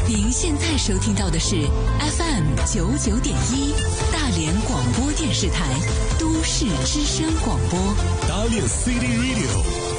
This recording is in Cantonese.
您现在收听到的是 FM99.1大连广播电视台都市之声广播。 大连 City Radio